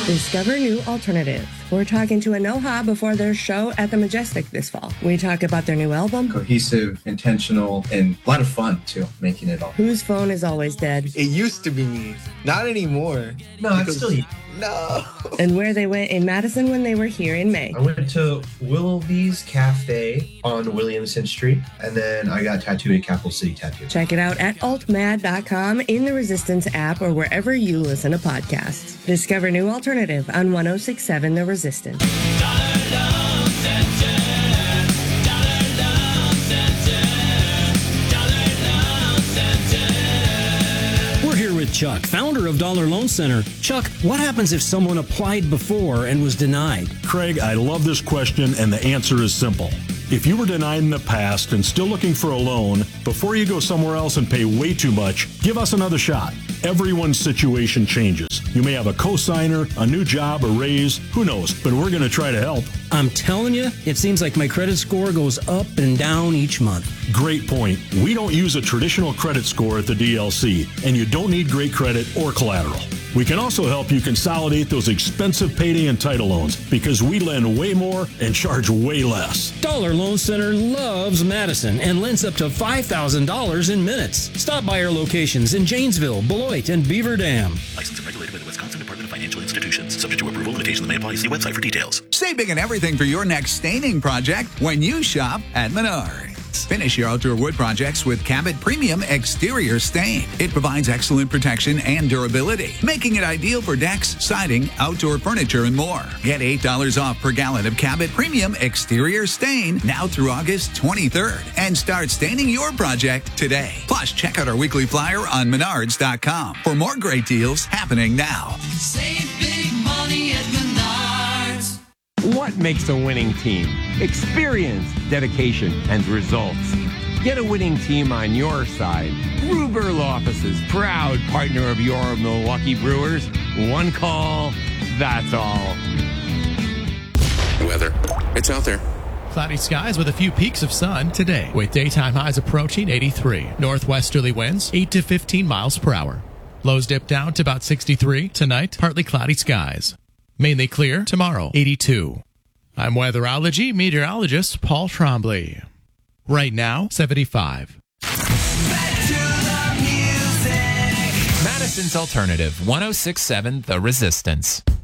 Discover new alternative. We're talking to Anoha before their show at the Majestic this fall. We talk about their new album. Cohesive, intentional, and a lot of fun, too, making it all. Whose phone is always dead. It used to be me. Not anymore. No, it's still you. No. And where they went in Madison when they were here in May. I went to Willoughby's Cafe on Williamson Street, and then I got tattooed at Capital City Tattoo. Check it out at altmad.com, in the Resistance app, or wherever you listen to podcasts. Discover new alternative on 106.7 The Resistance. With Chuck, founder of Dollar Loan Center. Chuck, what happens if someone applied before and was denied? Craig, I love this question, and the answer is simple. If you were denied in the past and still looking for a loan, before you go somewhere else and pay way too much, give us another shot. Everyone's situation changes. You may have a cosigner, a new job, a raise, who knows, but we're going to try to help. I'm telling you, it seems like my credit score goes up and down each month. Great point. We don't use a traditional credit score at the DLC, and you don't need great credit or collateral. We can also help you consolidate those expensive payday and title loans because we lend way more and charge way less. Dollar Loan Center loves Madison and lends up to $5,000 in minutes. Stop by our locations in Janesville, Beloit, and Beaver Dam. Licensed and regulated by the Wisconsin Department of Financial Institutions. Subject to approval, limitations may apply. See website for details. Save big on everything for your next staining project when you shop at Menards. Finish your outdoor wood projects with Cabot Premium Exterior Stain. It provides excellent protection and durability, making it ideal for decks, siding, outdoor furniture, and more. Get $8 off per gallon of Cabot Premium Exterior Stain now through August 23rd and start staining your project today. Plus, check out our weekly flyer on Menards.com for more great deals happening now. Save big money at Menards. What makes a winning team? Experience, dedication, and results. Get a winning team on your side. Gruber Law Offices, proud partner of your Milwaukee Brewers. One call, that's all. Weather. It's out there. Cloudy skies with a few peaks of sun today, with daytime highs approaching 83. Northwesterly winds 8 to 15 miles per hour. Lows dip down to about 63. Tonight, partly cloudy skies. Mainly clear tomorrow, 82. I'm weatherology meteorologist Paul Trombley. Right now, 75. Back to the music. Madison's Alternative, 106.7 The Resistance.